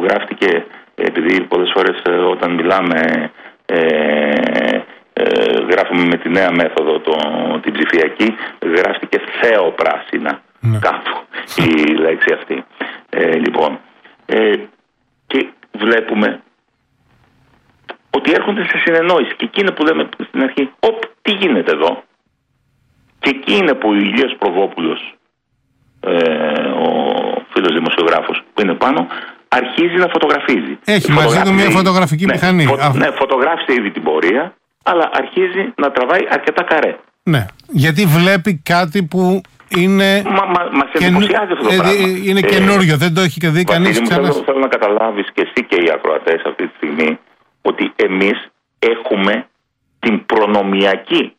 γράφτηκε, επειδή πολλές φορές όταν μιλάμε γράφουμε με τη νέα μέθοδο την ψηφιακή, γράφτηκε θεοπράσινα κάπου η λέξη αυτή. Λοιπόν, και βλέπουμε ότι έρχονται σε συνεννόηση, και εκεί είναι που λέμε στην αρχή, τι γίνεται εδώ? Και εκεί είναι που ο Ηλίας Προβόπουλος, ο φίλος δημοσιογράφος που είναι πάνω, αρχίζει να φωτογραφίζει. Έχει μαζί του μια φωτογραφική μηχανή. Ναι, φωτογράφησε ήδη την πορεία, αλλά αρχίζει να τραβάει αρκετά καρέ. Ναι, γιατί βλέπει κάτι που είναι. Μας εντυπωσιάζει αυτό το πράγμα. Είναι καινούριο, δεν το έχει και δει κανείς ξανά. Θέλω να καταλάβεις και εσύ και οι ακροατές αυτή τη στιγμή ότι εμείς έχουμε την προνομιακή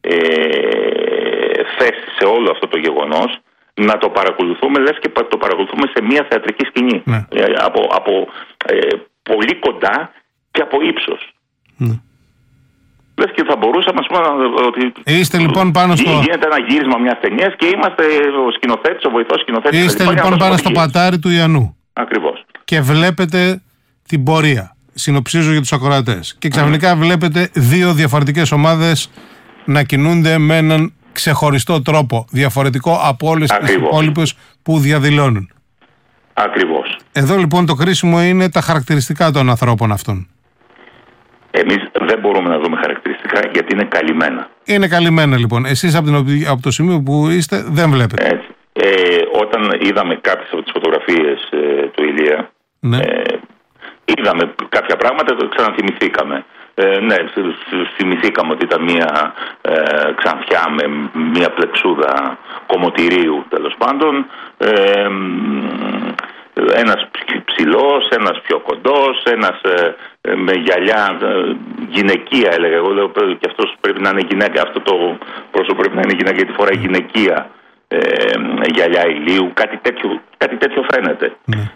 θέση σε όλο αυτό το γεγονός, να το παρακολουθούμε, λες και το παρακολουθούμε σε μια θεατρική σκηνή. Ναι. Από πολύ κοντά και από ύψος. Ναι. Λες και θα μπορούσαμε, ας πούμε, ότι είστε λοιπόν πάνω στο... γίνεται ένα γύρισμα μιας ταινίας και είμαστε ο σκηνοθέτης, ο βοηθός σκηνοθέτης. Είστε λοιπόν πάνω στο πατάρι του Ιαννού. Ακριβώς. Και βλέπετε την πορεία. Συνοψίζω για τους ακροατές. Και ξαφνικά βλέπετε δύο διαφορετικές ομάδες να κινούνται με έναν ξεχωριστό τρόπο, διαφορετικό από όλες τις υπόλοιπες που διαδηλώνουν. Ακριβώς. Εδώ λοιπόν το κρίσιμο είναι τα χαρακτηριστικά των ανθρώπων αυτών. Εμείς δεν μπορούμε να δούμε χαρακτηριστικά γιατί είναι καλυμμένα. Είναι καλυμμένα λοιπόν. Εσείς από το σημείο που είστε δεν βλέπετε. Έτσι. Όταν είδαμε κάποιες από τις φωτογραφίες του Ηλία, ναι, είδαμε κάποια πράγματα, το ξαναθυμηθήκαμε. Ναι, θυμηθήκαμε ότι ήταν μια ξανθιά με μια πλεξούδα κομμωτηρίου, τέλος πάντων, ένας ψηλός, ένας πιο κοντός, ένας με γυαλιά γυναικεία, έλεγα εγώ, λέω, και αυτός πρέπει να είναι γυναίκα, αυτό το πρόσωπο πρέπει να είναι γυναίκα γιατί φοράει γυναικεία γυαλιά ηλίου, κάτι τέτοιο φαίνεται.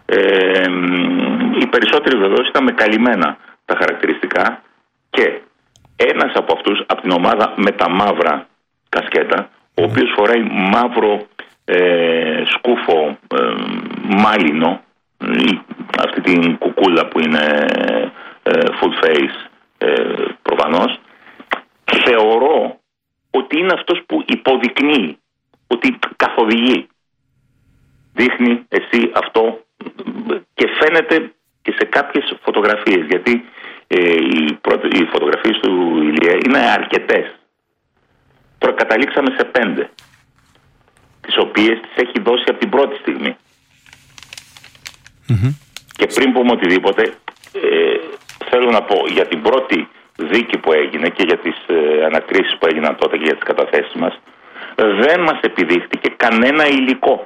Οι περισσότεροι βεβαίως ήταν με καλυμμένα τα χαρακτηριστικά, και ένας από αυτούς, από την ομάδα με τα μαύρα κασκέτα, ο οποίος φοράει μαύρο σκούφο μάλινο, αυτή την κουκούλα που είναι full face προφανώς, θεωρώ ότι είναι αυτός που υποδεικνύει, ότι καθοδηγεί. Δείχνει εσύ αυτό, και φαίνεται και σε κάποιες φωτογραφίες, γιατί οι φωτογραφίες του Ηλία είναι αρκετές. Προκαταλήξαμε σε 5, τις οποίες τις έχει δώσει από την πρώτη στιγμή. Και πριν πούμε οτιδήποτε, θέλω να πω για την πρώτη δίκη που έγινε και για τις ανακρίσεις που έγιναν τότε και για τις καταθέσεις μας, δεν μας επιδείχτηκε κανένα υλικό.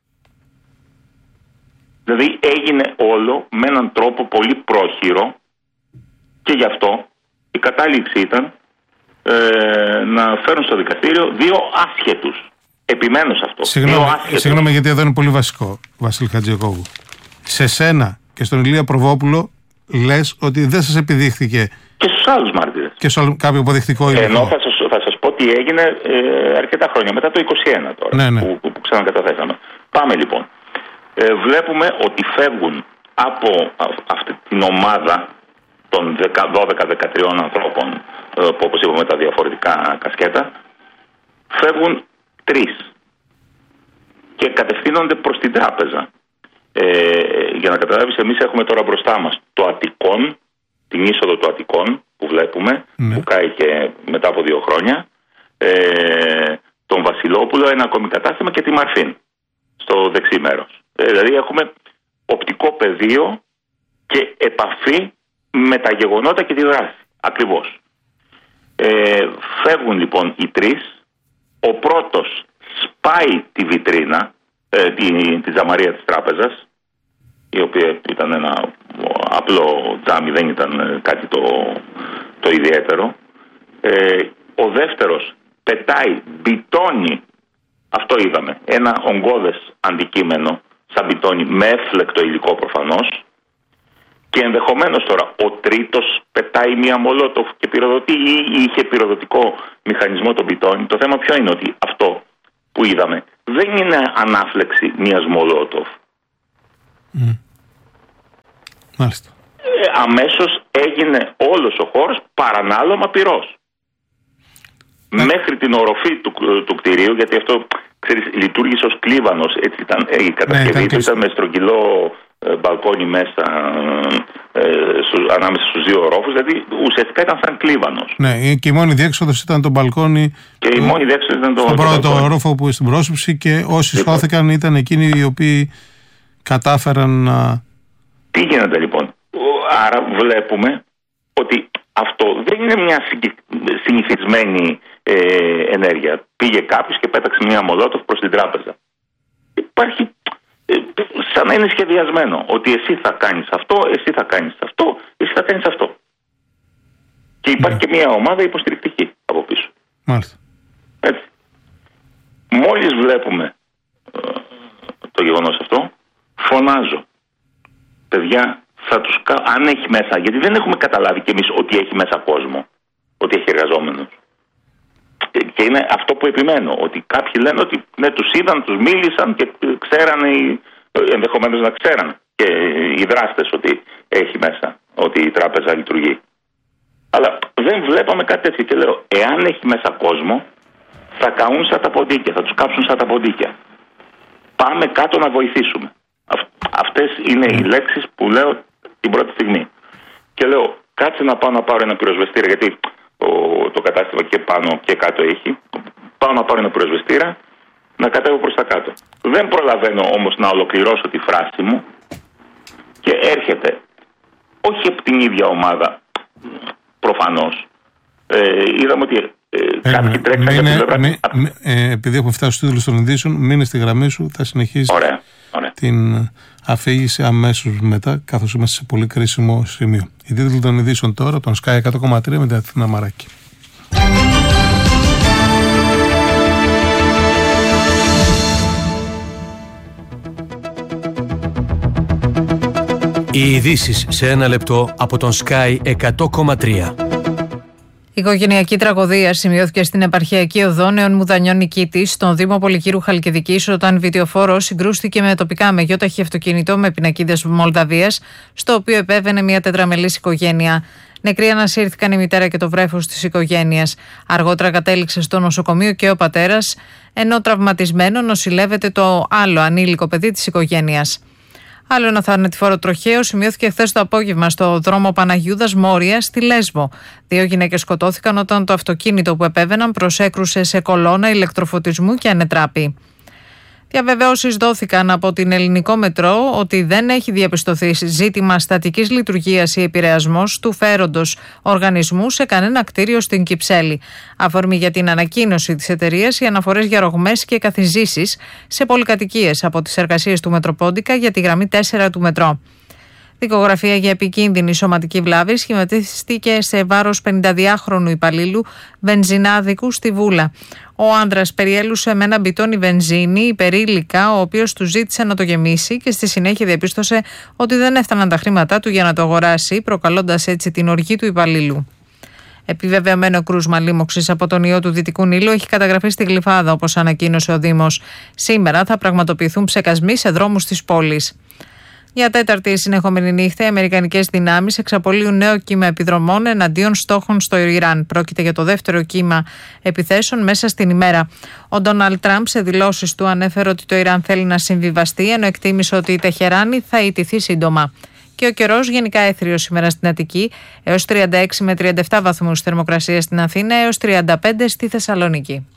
Δηλαδή έγινε όλο με έναν τρόπο πολύ πρόχειρο, και γι' αυτό η κατάληξη ήταν να φέρουν στο δικαστήριο δύο άσχετους. Επιμένω σε αυτό. Συγγνώμη, γιατί εδώ είναι πολύ βασικό, Βασίλη Χατζηακώβου. Σε σένα και στον Ηλία Προβόπουλο λες ότι δεν σας επιδείχθηκε. Και στους άλλους μάρτυρες. Και σε κάποιο αποδεικτικό υλικό. Ενώ θα σας πω τι έγινε αρκετά χρόνια μετά το 2021 τώρα, ναι. που ξανακαταθέσαμε. Πάμε λοιπόν. Βλέπουμε ότι φεύγουν από αυτή την ομάδα των 12-13 ανθρώπων, που όπως είπαμε τα διαφορετικά κασκέτα, φεύγουν 3 και κατευθύνονται προς την τράπεζα. Για να καταλάβεις, εμείς έχουμε τώρα μπροστά μας το Αττικόν, την είσοδο του Αττικόν που βλέπουμε, που κάει και μετά από 2 χρόνια, τον Βασιλόπουλο, ένα ακόμη κατάστημα, και τη Μαρφίν στο δεξί μέρος. Δηλαδή έχουμε οπτικό πεδίο και επαφή με τα γεγονότα και τη δράση. Ακριβώς. Φεύγουν λοιπόν οι 3. Ο πρώτος σπάει τη βιτρίνα, τη ζαμαρία της τράπεζας, η οποία ήταν ένα απλό τζάμι, δεν ήταν κάτι το ιδιαίτερο. Ο δεύτερος πετάει μπιτόνι, αυτό είδαμε, ένα ογκώδες αντικείμενο σαν μπιτόνι με έφλεκτο υλικό προφανώς, και ενδεχομένως τώρα ο τρίτος πετάει μία μολότοφ και πυροδοτεί, ή είχε πυροδοτικό μηχανισμό το μπιτόνι. Το θέμα ποιο είναι? Ότι αυτό που είδαμε δεν είναι ανάφλεξη μίας μολότοφ. Αμέσως έγινε όλος ο χώρος παρανάλωμα πυρός. Μέχρι την οροφή του κτηρίου, γιατί αυτό λειτουργήσε ως κλίβανος, έτσι ήταν η κατασκευή του, ήταν με στρογγυλό μπαλκόνι μέσα ανάμεσα στους δύο ορόφους, δηλαδή ουσιαστικά ήταν σαν κλίβανος. Ναι, και η μόνη διέξοδος ήταν το μπαλκόνι. Και η μόνη διέξοδος ήταν στον πρώτο ορόφο που στην πρόσωψη, και όσοι σώθηκαν ήταν εκείνοι οι οποίοι κατάφεραν να... Τι γίνεται λοιπόν? Άρα βλέπουμε ότι αυτό δεν είναι μια συνηθισμένη ενέργεια. Πήγε κάποιος και πέταξε μια μολότοφ προς την τράπεζα. Υπάρχει σαν να είναι σχεδιασμένο ότι εσύ θα κάνεις αυτό, εσύ θα κάνεις αυτό, εσύ θα κάνεις αυτό. Και υπάρχει και μια ομάδα υποστηρικτική από πίσω. Μάλιστα. Έτσι. Μόλις βλέπουμε το γεγονός αυτό, φωνάζω. Παιδιά, αν έχει μέσα, γιατί δεν έχουμε καταλάβει κι εμείς ότι έχει μέσα κόσμο, ότι έχει εργαζόμενους. Και είναι αυτό που επιμένω, ότι κάποιοι λένε ότι ναι, τους είδαν, τους μίλησαν και ξέρανε, ενδεχομένως να ξέραν και οι δράστες ότι έχει μέσα, ότι η τράπεζα λειτουργεί. Αλλά δεν βλέπαμε κάτι τέτοιο και λέω, εάν έχει μέσα κόσμο, θα καούν σαν τα ποντίκια, θα τους κάψουν σαν τα ποντίκια. Πάμε κάτω να βοηθήσουμε. Αυτές είναι οι λέξεις που λέω την πρώτη στιγμή. Και λέω, κάτσε να πάω να πάρω ένα πυροσβεστήρα, γιατί το κατάστημα και πάνω και κάτω έχει. Πάω να πάρω ένα πυροσβεστήρα, να κατέβω προς τα κάτω. Δεν προλαβαίνω όμως να ολοκληρώσω τη φράση μου και έρχεται, όχι από την ίδια ομάδα, προφανώς. Είδαμε ότι κάποιοι τρέξαν. Επειδή έχουμε φτάσει στους τίτλους των ειδήσεων, μείνε στη γραμμή σου, θα συνεχίσει την αφήγηση αμέσως μετά, καθώς είμαστε σε πολύ κρίσιμο σημείο. Οι τίτλοι των ειδήσεων τώρα, τον Sky 100,3 με την Αθήνα Μαράκη. Οι ειδήσεις σε ένα λεπτό από τον Sky 100,3. Οικογενειακή τραγωδία σημειώθηκε στην επαρχιακή οδό Νέων Μουδανιών Νικήτης, στον Δήμο Πολυκύρου Χαλκιδικής, όταν βιτιοφόρος συγκρούστηκε με τοπικά μεγιόταχη αυτοκίνητο με πινακίδες Μολδαβίας, στο οποίο επέβαινε μια τετραμελής οικογένεια. Νεκροί ανασύρθηκαν η μητέρα και το βρέφος της οικογένειας. Αργότερα κατέληξε στο νοσοκομείο και ο πατέρας, ενώ τραυματισμένο νοσηλεύεται το άλλο ανήλικο παιδί της οικογένειας. Άλλο ένα θανατηφόρο τροχαίο σημειώθηκε χθες το απόγευμα στο δρόμο Παναγιούδας Μόρια στη Λέσβο. 2 γυναίκες σκοτώθηκαν όταν το αυτοκίνητο που επέβαιναν προσέκρουσε σε κολόνα ηλεκτροφωτισμού και ανετράπη. Διαβεβαιώσεις δόθηκαν από την Ελληνικό Μετρό ότι δεν έχει διαπιστωθεί ζήτημα στατικής λειτουργίας ή επηρεασμός του φέροντος οργανισμού σε κανένα κτίριο στην Κυψέλη. Αφορμή για την ανακοίνωση της εταιρείας οι αναφορές για ρογμές και καθιζήσεις σε πολυκατοικίες από τις εργασίες του Μετροπόντικα για τη γραμμή 4 του Μετρό. Δικογραφία για επικίνδυνη σωματική βλάβη σχηματίστηκε σε βάρος 52χρονου υπαλλήλου βενζινάδικου στη Βούλα. Ο άνδρας περιέλουσε με ένα μπιτόνι βενζίνη υπερήλικα, ο οποίος του ζήτησε να το γεμίσει και στη συνέχεια διαπίστωσε ότι δεν έφταναν τα χρήματά του για να το αγοράσει, προκαλώντας έτσι την οργή του υπαλλήλου. Επιβεβαιωμένο κρούσμα λίμωξης από τον ιό του Δυτικού Νείλου έχει καταγραφεί στη Γλυφάδα, όπως ανακοίνωσε ο Δήμος. Σήμερα θα πραγματοποιηθούν ψεκασμοί σε δρόμους της πόλης. Για τέταρτη συνεχόμενη νύχτα, οι αμερικανικές δυνάμεις εξαπολύουν νέο κύμα επιδρομών εναντίον στόχων στο Ιράν. Πρόκειται για το δεύτερο κύμα επιθέσεων μέσα στην ημέρα. Ο Ντόναλντ Τραμπ σε δηλώσεις του ανέφερε ότι το Ιράν θέλει να συμβιβαστεί, ενώ εκτίμησε ότι η Τεχεράνη θα ιτηθεί σύντομα. Και ο καιρός γενικά έθριος σήμερα στην Αττική, έως 36 με 37 βαθμούς θερμοκρασία στην Αθήνα, έως 35 στη Θεσσαλονίκη.